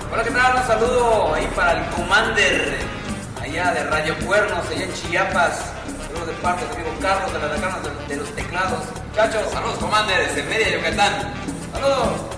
Hola, ¿qué tal? Un saludo ahí para el Commander, allá de Radio Cuernos, allá en Chiapas. Saludos de parte de amigo Carlos de la Decana de los Teclados. Muchachos, Saludos, Commander, desde Mérida, Yucatán. saludos.